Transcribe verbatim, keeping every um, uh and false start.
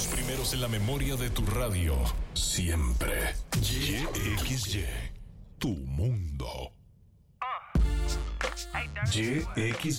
Los primeros en la memoria de tu radio. Siempre. Y X Y. Tu mundo. Y X